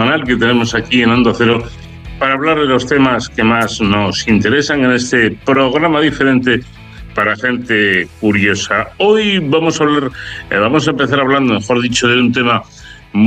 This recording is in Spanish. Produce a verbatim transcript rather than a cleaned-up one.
semanal que tenemos aquí en Onda Cero para hablar de los temas que más nos interesan en este programa diferente para gente curiosa. Hoy vamos a hablar, eh, vamos a empezar hablando, mejor dicho, de un tema